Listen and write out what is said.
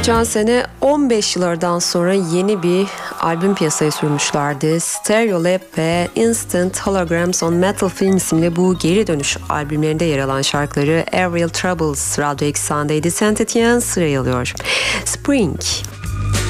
Geçen sene 15 yıllardan sonra yeni bir albüm piyasaya sürmüşlerdi. Stereolab ve Instant Holograms on Metal Film isimli bu geri dönüş albümlerinde yer alan şarkıları Aerial Troubles Radyo Eksen'deydi. Saint Etienne sırayı alıyor. Spring.